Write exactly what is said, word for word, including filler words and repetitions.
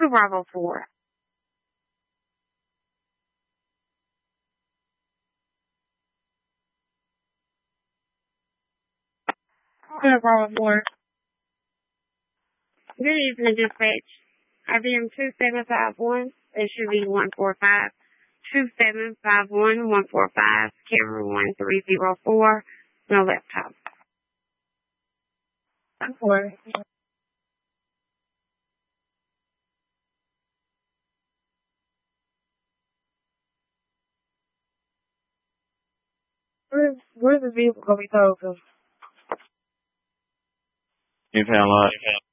Two Bravo four. Two Bravo four. Good evening, dispatch. I B M two seven five one. It should be one four five. Two seven five one one four five. Camera one three zero four. No laptop. Four. Where's where's the vehicle gonna be towed to? You found a lot.